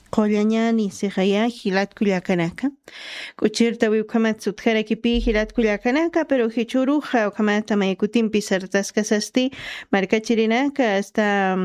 Qollañani siqaya hilatkullakanaka. Kuchirta wiwkamat sutjarakipi hilatkullakanaka, pero hichuruja ukamata maykutimpi sartaskasasti markachirinaka hasta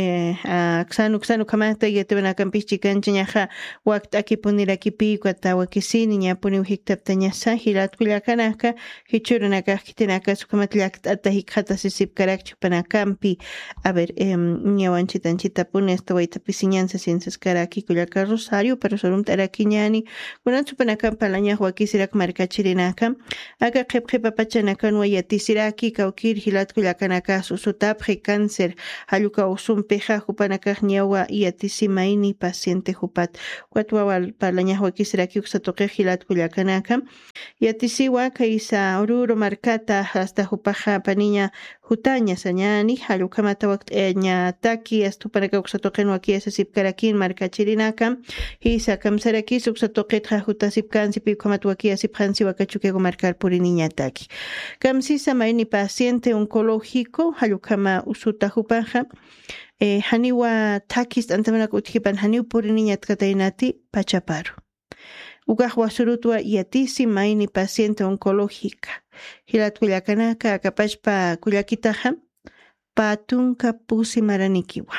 ksanu kamata yatibanakampichi kanchañaja waktaki punirakipi kuata wakisini ñapuni hiktaptañasa hilatkullakanaka hichurunaka kitinaka sukamat llaktata hikhata sisipkarakchu panakampi a ver ñawanchitanchita puni hasta waytapisinñansa ciencias karaki kullaka Rosario pero sorum tarakiñani kunanchu panakampa lañaj wakisirak markachirinaka aka qhipqipa pachanakan wayatisiraki kawkir hilatkullakanaka susutapqi cáncer halluka usumpiqa hupanakaq ñawa yatisimayni paciente hupat watwawa parlañaj wakisiraki uksatuqiq hilatkullakanaka yatisiwa kaysa Oruro markata hasta hupaqa paniña hutaña sañani hallukamata waqt'ñataki astupanaka uksatuqin wakiasa sipkarakin markachirinaka hisa kamsaraki suksatuqitqa hutasipkansipi ukamat wakia sipqansi wakachukego marcar puriniñataki kamsisa mayni paciente oncológico hallukama usuta hupaqa haniwa takis antamanaka utkipan haniw puriniñat kataynati pachaparu ukaq wasurutwa yatisi mayni paciente oncológica hilatkullakanaka akapashpa kullakitaqa patunka pusi maranikiwa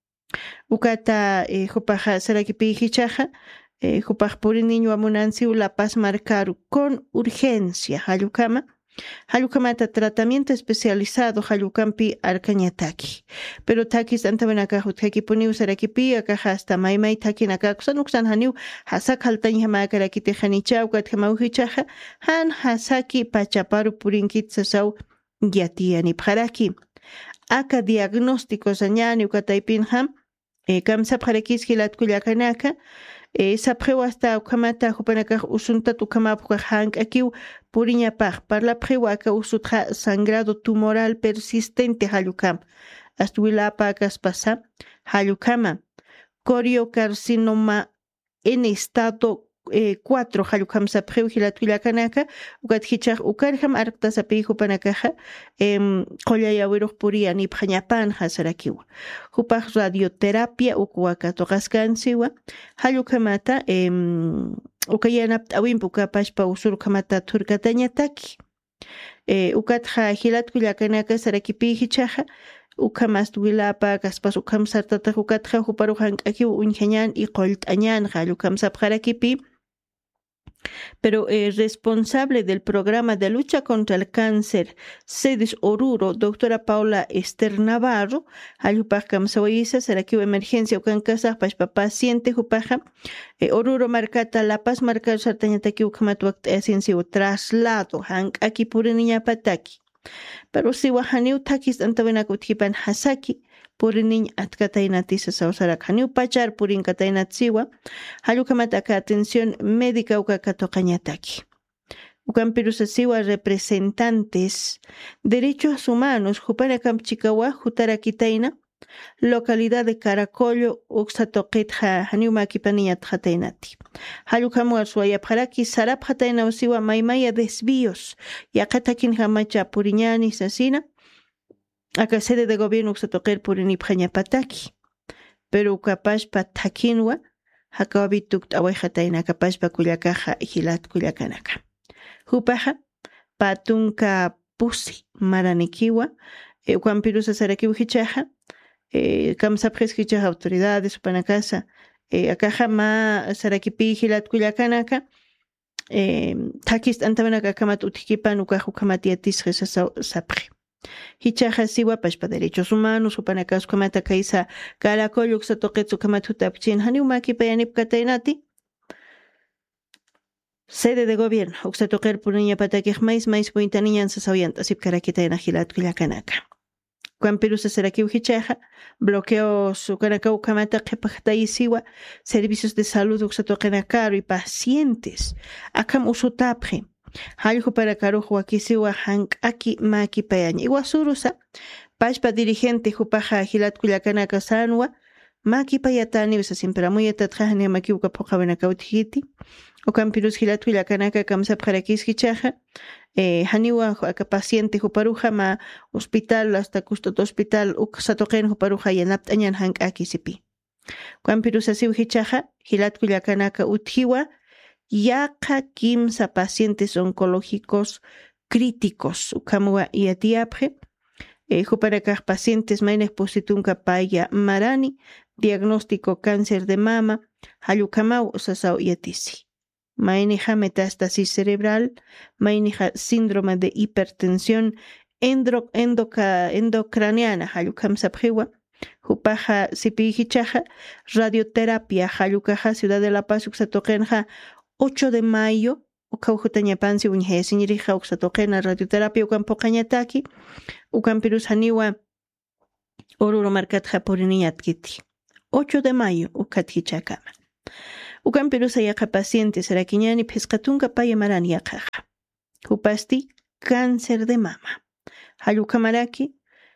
ukata hupaqa sarakipi hichaqa hupaq puriniño amunansiu La Paz marcaru con urgencia hallukamata tratamiento especializado hallukampi arkañataki pero takis antamanaka hutkakipuniu sarakipi akaja hasta maymay takinaka kusan haniu hasak haltaña makarakiti hanichawkat hamauhichaja han hasaki pachaparu purinkit sasaw yatiyanipjaraki aka diagnóstico sañani ukataypinham kamsapqarakis hilatkullakanaka sapqhiw hasta ukamata hupanakaq usuntata ukamapukaq hank'akiw puriñapaq parlapqhiw aka usutqa sangrado tumoral persistente hallukama astwilapa kaspasa hallukama coriocarcinoma en estado 4 hallukam sapqhiw hilatkullakanaka ukat hichaq ukarham arqtasapi hupanakaqa qollayawiruq puriya niphañapan hasarakiwa hupaq radioterapia ukuwaka toqaskansiwa hallukamata ukayanapta awinpa ukapashpa usurkamata thurkatañataki ukatqa hilatkullakanaka sarakipi hichaqa ukamas wilapa kaspas ukam sartata ukatqa huparuq hank'akiw uñhañan y qollt'añan hallukam sapqarakipi pero responsable del programa de lucha contra el cáncer sedes Oruro, doctora Paula Esther Navarro, hallupaq kamsawayisa sarakiw emergencia ukankasaq pashpa paciente hupaqa Oruro markata La Paz marcar sartañataki ukamat waqt'asinsiw traslado hank'aki puriniñapataki pero siwa haniw takis antawanaka utkipan hasaki puriniñ atkataynatisa sawsarak haniw pachar purinkataynatisiwa hallukamata aka atención médica ukaka toqañataki ukampirusasiwa representantes derechos humanos hupanakamchikawa hutarakitayna localidad de Caracollo uksatoqitqa haniw makipaniñat qataynati hallukamuar suwayapqaraki sarap qataynawsiwa maymaya desvíos yaqatakin hamacha puriñani sasina aka sede de gobierno uksatoqir puriniphañapataki pero ukapashpa takinwa hakawapi tukt'away qatayna kapashpa kullakaqa hilatkullakanaka hupaqa patunka pusi maranikiwa ukampirusa sarakiw hichaqa kamsapqis hichaqa autoridades upanakasa akaja ma sarakipi hilatkullakanaka takis antamanaka kamat utkipan ukaq ukamat yatisqa sapqi hichaqa siwa pashpa derechos humanos upanakas ukamata kaysa Caracollo uksatoqitsu ukamat hutapchin haniw makipayanip kataynati sede de gobierno uksatoqir puriñapatakiq mais puintaniñan sasawllanta sipkarakitayna hilatkullakanaka Cuampirusa sarakiw hichaqa bloqueos ukanaka ukamata qhipaqtaysiwa servicios de salud uksatoqinakaru y pacientes akam usutapqi hallqu para karuq wakisiwa hank'aki makipayaña iwasurusa pashpa dirigente hupaqa hilatkullakanaka sanwa makipayatani wisa simperamuyatatkaqni makiuka phuqawanaka uthiti ukampirus hilatkullakanaka kamsapqarakis hichaqa haniwa aka paciente huparuja ma hospital hasta custot hospital uksatoqen huparuja yanapt'añan hank'aki sipi Cuampirusa siuhichaja, hilatkullakanaka uthiwa, yaqa kimsa pacientes oncológicos críticos, ukamua iatiapje, huparakaj pacientes mainek positunka paya marani, diagnóstico cáncer de mama, hallukamau sasau iatisi. Mainija metástasis cerebral, mainija síndrome de hipertensión endocraniana, hallukam sapjiwa, hupaja sipijichaja, radioterapia, hallukaja, Ciudad de La Paz, uxatokenja, 8 de mayo, ukauhutañapansi unjesinirija uxatokena radioterapia ukampokañataki, ukampirus haniwa Oruro markatja poriniñatkiti. 8 de mayo ukathichakama. Ukampirusa yaqa paciente sarakiñani pescatunka paya marani yaqaqa. Hupasti cáncer de mama. Hallukamaraki,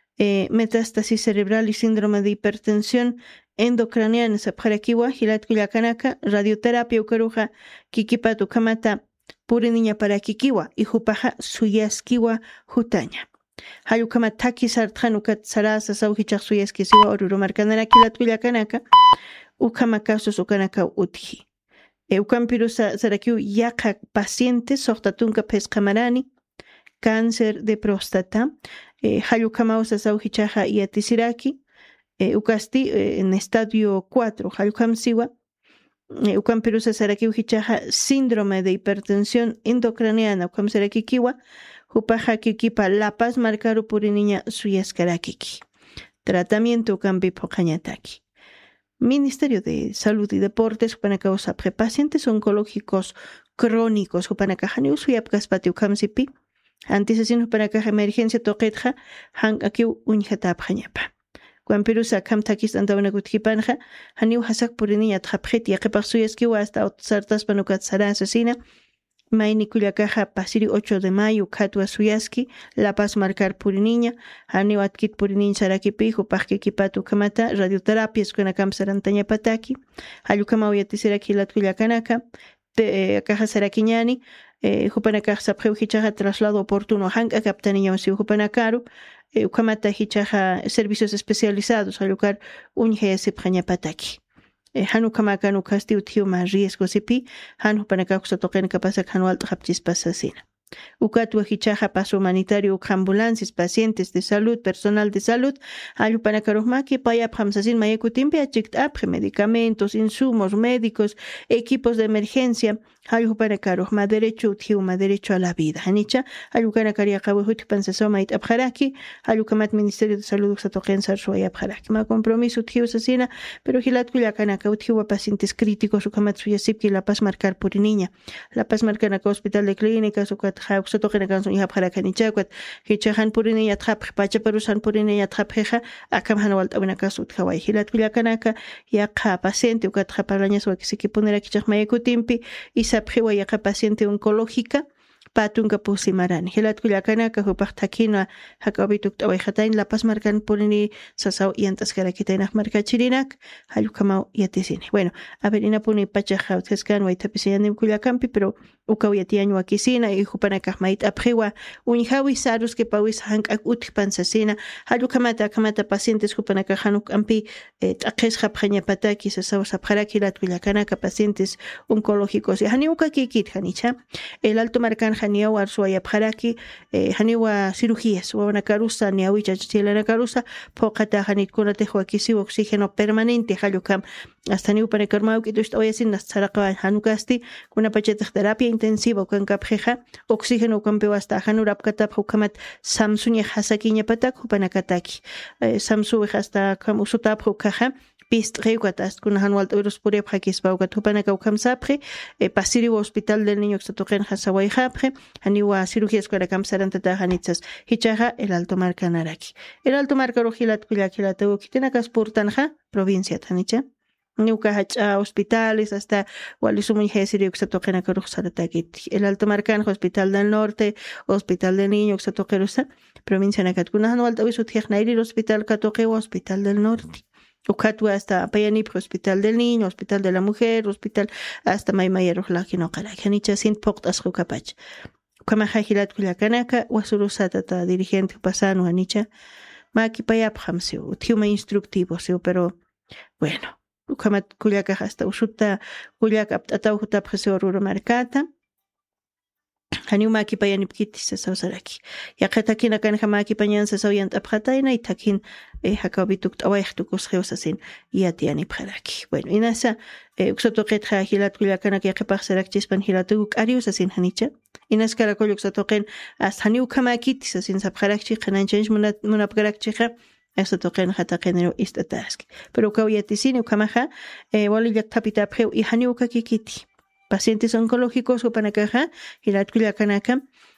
metástasis cerebral y síndrome de hipertensión endocraniana sapjarakiwa, hilatkullakanaka, radioterapia ukaruja, kikipatu kamata, puriniña para kikiwa, y hupaja suyaskiwa hutaña. Hallukamataki sartjanukat sarasa sauhichaq suyaskisiwa oruro markanaraki latkullakanaka, ukamakasos ukanaka utji. Ukampirusa sarakiu yaqa pacientes soqtatunka pesqamarani, cáncer de próstata, hallukamausa sauhichaja iatisiraki, ukasti en estadio 4, hallukamsiwa, ukampirusa sarakiu hichaja síndrome de hipertensión endocraniana, ukamsarakikiwa, hupaja kikipa La Paz marcaru puriniña suyascarakiki. Tratamiento ukampi pokañataki. Ministerio de Salud y Deportes, hupanakausa pacientes oncológicos crónicos, hupanakajani usuyapkaspati ukamsipi, antisasino hupanakaja emergencia toqetja, hankakiu unjatapjañapa. Cuampirusa kamtakis antawanakutjipanja, haniu hasak puriniña tjapjeti yaqipaq suyaskiwa hasta sartas panukat sara asesina, Maini Culiacaja, Pasiri 8 de mayo, Katwa Suyaski, La Paz Marcar Puriniña, Hani Watkit Purinin Sarakipi, Hupaki Kipatu Kamata, Radioterapia, Escuenacam Sarantaña Pataki, Hayukama Yatisiraki Latkuliacanaka, Caja Sarakiñani, Hupanakaj Sapjeu Hichaja, traslado oportuno, Hanka Captaniña Siu Hupanakaru, Ukamata Hichaja, servicios especializados, Hayukar Unje Sipjaña Pataki. Hanu kamakanu kasti uthiu ma riesgo sipi, hanu panakakusa toqen kapasak hanu alto hapchis pasasina. Ukatu hichaja paso humanitario ambulancias, pacientes de salud, personal de salud, ayu panakarujmaki paya phamsasin mayekutimpe achiktaapje, medicamentos, insumos médicos, equipos de emergencia, ayu panakarujma derecho uthiuma, derecho a la vida. Hanicha, ayu kanakaria kabuhuti pansasoma it abjaraki, ayu kamat Ministerio de Salud uxatoqen sarsuay abjaraki. Ma compromiso uthiu sasina, pero hilat kuyakanaka uthiua pacientes críticos, ukamat suyasipki La Paz Marcar Puriniña, La Paz Marcanaka Hospital de Clínicas, ukat uxatoqen kansun ihabjarakanichakwat, hichajan puriniña tjapj, pachaparusan puriniña tjapjeja, akam hanualt awinakas utkaway. Hilat kuyakanaka, yaqa paciente ukat japarañas wakisikipundera kichaj mayekutimpi, isapjewa yaqa paciente oncológica, patunka pusimarani. Hilat kuyakanaka hupaj takina hakabituk tawayjatain La Paz Marcan Purini sasau yantas karakitainak markachirinak, hallukamau yatisini. Bueno, a ver, inapuni pachaja utkaskan waitapisayanim kuyakampi, pero ukawiyatiaño wakisina y hupanakaj mait apjewa unjawi sarus que pawis hank ak utpansasina, hallukamata kamata pacientes hupanakajanuk ampi taqes japjaña pataki sasau sapjaraki lat kuyakanaka pacientes oncológicos. Haniuka kikit hanicha, el Alto Marcan haniwa arsuaya pjaraki, haniwa cirugías, wanakarusa niawicha chilanakarusa, pokata hanit kunate huakisi oxígeno permanente hallukam hasta niupanakarmau kitush oyasin nasaraka hanukasti kuna pachetej terapia intensiva kan kapjeja oxígeno kampewa hasta hanurap katap hukamat samsunya hasakinya patak hupanakataki samsu hasta kam usutap hukaja pist reukatas kun hanwalt euros por epjakis baukat hupanaka ukamsapre pasiri hospital del niño xatoqen hasawai japre haniwa cirugías para kamsarantata hanitzas hichaja el Alto Marcanaraki el Alto Marcarojilat kuyakilatau kitenakas purtanja provincia tanicha Niuka hacha hospitales hasta Walisumuy Jesiri Uxatoqena Karuxaratakit. El Alto Marcan, Hospital del Norte, Hospital del Niño Uxatoquerusa, provincia Nakatkunahan, Waltawisutiagnairi, Hospital Catoque, Hospital del Norte. Ucatu hasta Payanip, Hospital del Niño, Hospital de la Mujer, Hospital hasta Maymayero Lakino Kalakanicha, Sin Poctas Rukapach. Kamajajilat Kulakanaka, Wasurusata, dirigente pasano, Anicha, Maki Payap Hamseo, Tiuma instructivo, pero bueno. ukamat kullaka hasta ushuta kullaka atawhuta phesoruro markata hani umaki payani pkitis sawsaraki yaqatakina kan hamaki payan sasawian tapkhataina y takin hakabituk tawayhtu kuskheusasin yatiani pharaki bueno inasa uksoto qetha hilat kullakana que qepaqsarak chispan hilatu ariusasin hanicha inas karakoluk sotoqen as hani ukamakitis asin sapkharakchi qananchens munapkarakchi eso toqen hataqenero istataski pero kawiyatisini ukamaja walilak tapita pheu y hani ukakikiti pacientes oncológicos upanakaja hilat kullakanaka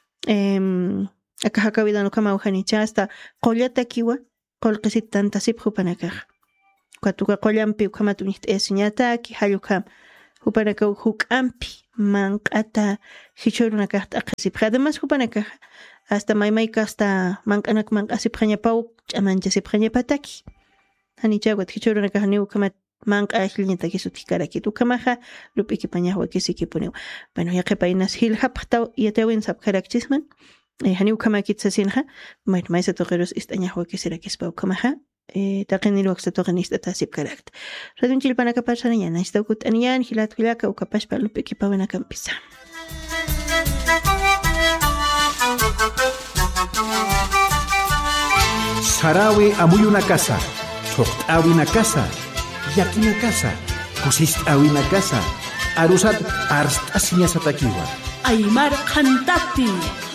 akaja kawidan ukama uhanicha hasta qollatakiwa qolqisit tantasip upanakaja kwatuka qollampi ukamatuniht esiñataki halukam upanaka huk'ampi manq'ata hichurunakajta aqasip además upanakaja hasta maymayka hasta manq'anak manq'asipqañapaw ch'amanchasipqañapataki hanichawat hichurunakaj ni ukamat manq'ashliñata kisutikaraki ukamaja lupikipañajwa kisikipuniw bueno yaqipainas hilhapqtaw yatawin sapkarakchisman hani ukamakitsasinja bueno maysa toqeros istañajwa kisirakispa ukamaja taqeniluwak satoqen istatasipkarakt radunchilpanaka parsanañana istawkut aniyan hilat kullaka ukapashpa lupikipawinakampisa Sarawi amuyuna casa, choqt'awina casa, yakina casa, kusist'awina casa, arusat arst'asiñasatakiwa. Aymar qhantaptin.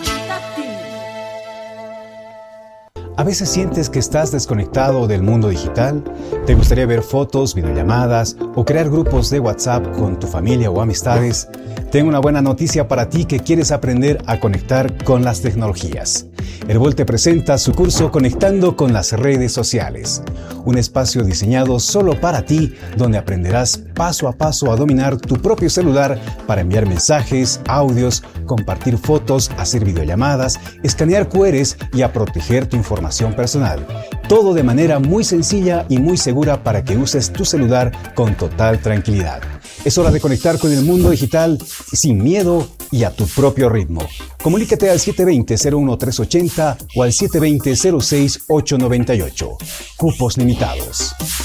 ¿A veces sientes que estás desconectado del mundo digital? ¿Te gustaría ver fotos, videollamadas o crear grupos de WhatsApp con tu familia o amistades? Tengo una buena noticia para ti que quieres aprender a conectar con las tecnologías. Herbol te presenta su curso Conectando con las redes sociales, un espacio diseñado solo para ti donde aprenderás paso a paso a dominar tu propio celular para enviar mensajes, audios, compartir fotos, hacer videollamadas, escanear QRs y a proteger tu información personal. Todo de manera muy sencilla y muy segura para que uses tu celular con total tranquilidad. Es hora de conectar con el mundo digital sin miedo y a tu propio ritmo. Comunícate al 720-01380 o al 720-06898. Cupos limitados.